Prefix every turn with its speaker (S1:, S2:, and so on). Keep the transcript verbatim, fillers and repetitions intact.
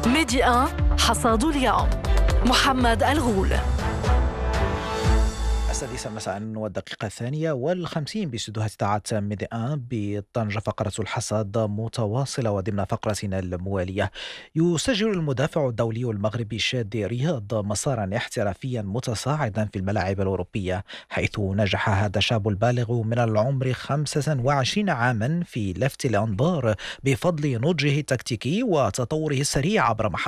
S1: ميدي واحد حصاد اليوم محمد الغول.
S2: السادسة مساء والدقيقة الثانية والخمسين باستديوهات إذاعة ميدي واحد بطنجة. فقرة الحصاد متواصلة، وضمن فقرتنا الموالية يسجل المدافع الدولي المغربي شادي رياض مسارا احترافيا متصاعدا في الملاعب الأوروبية، حيث نجح هذا الشاب البالغ من العمر خمسة وعشرين عاما في لفت الأنظار بفضل نضجه التكتيكي وتطوره السريع عبر